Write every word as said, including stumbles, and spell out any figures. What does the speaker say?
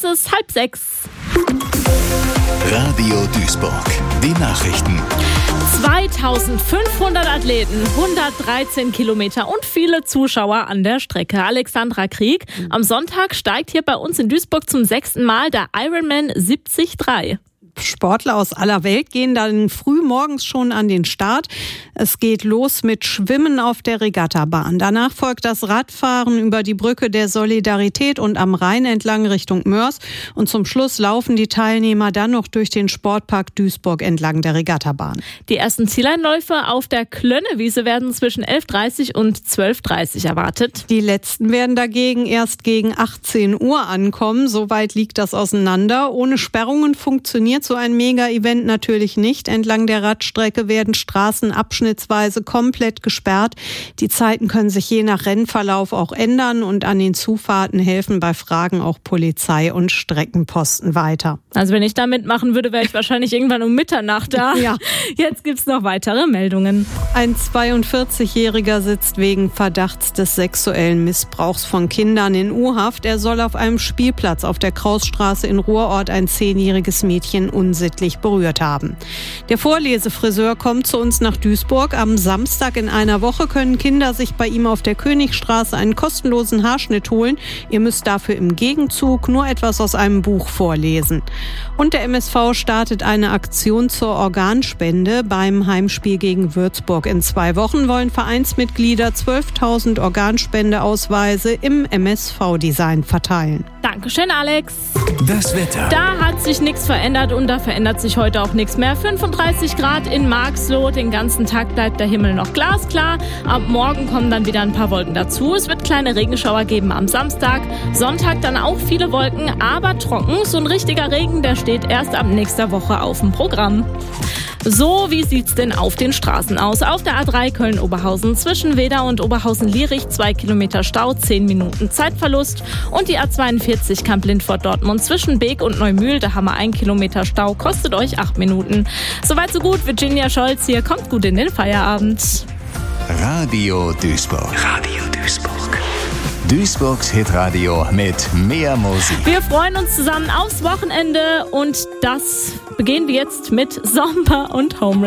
Es ist halb sechs. Radio Duisburg. Die Nachrichten. zweitausendfünfhundert Athleten, hundertdreizehn Kilometer und viele Zuschauer an der Strecke. Alexandra Krieg, am Sonntag steigt hier bei uns in Duisburg zum sechsten Mal der Ironman siebzig drei. Sportler aus aller Welt gehen dann früh morgens schon an den Start. Es geht los mit Schwimmen auf der Regattabahn. Danach folgt das Radfahren über die Brücke der Solidarität und am Rhein entlang Richtung Moers. Und zum Schluss laufen die Teilnehmer dann noch durch den Sportpark Duisburg entlang der Regattabahn. Die ersten Zieleinläufe auf der Klönnewiese werden zwischen elf Uhr dreißig und zwölf Uhr dreißig erwartet. Die letzten werden dagegen erst gegen achtzehn Uhr ankommen. Soweit liegt das auseinander. Ohne Sperrungen funktioniert so ein Mega-Event natürlich nicht. Entlang der Radstrecke werden Straßen abschnittsweise komplett gesperrt. Die Zeiten können sich je nach Rennverlauf auch ändern und an den Zufahrten helfen bei Fragen auch Polizei und Streckenposten weiter. Also wenn ich da mitmachen würde, wäre ich wahrscheinlich irgendwann um Mitternacht da. Ja. Jetzt gibt's noch weitere Meldungen. Ein zweiundvierzigjähriger sitzt wegen Verdachts des sexuellen Missbrauchs von Kindern in U-Haft. Er soll auf einem Spielplatz auf der Krausstraße in Ruhrort ein zehnjähriges Mädchen unsittlich berührt haben. Der Vorlesefriseur kommt zu uns nach Duisburg. Am Samstag in einer Woche können Kinder sich bei ihm auf der Königstraße einen kostenlosen Haarschnitt holen. Ihr müsst dafür im Gegenzug nur etwas aus einem Buch vorlesen. Und der M S V startet eine Aktion zur Organspende beim Heimspiel gegen Würzburg. In zwei Wochen wollen Vereinsmitglieder zwölftausend Organspendeausweise im M S V-Design verteilen. Dankeschön, Alex. Das Wetter. Da hat sich nichts verändert und da verändert sich heute auch nichts mehr. fünfunddreißig Grad in Marxloh, den ganzen Tag bleibt der Himmel noch glasklar. Ab morgen kommen dann wieder ein paar Wolken dazu. Es wird kleine Regenschauer geben am Samstag. Sonntag dann auch viele Wolken, aber trocken. So ein richtiger Regen, der steht erst ab nächster Woche auf dem Programm. So, wie sieht's denn auf den Straßen aus? Auf der A drei Köln-Oberhausen zwischen Wedau und Oberhausen-Lierich zwei Kilometer Stau, zehn Minuten Zeitverlust. Und die A zweiundvierzig Kamp-Lindfort-Dortmund zwischen Beek und Neumühl, da haben wir ein Kilometer Stau, kostet euch acht Minuten. Soweit so gut, Virginia Scholz hier, kommt gut in den Feierabend. Radio Duisburg. Radio Duisburg. Duisburgs Hitradio mit mehr Musik. Wir freuen uns zusammen aufs Wochenende und das begehen wir jetzt mit Sommer und Home.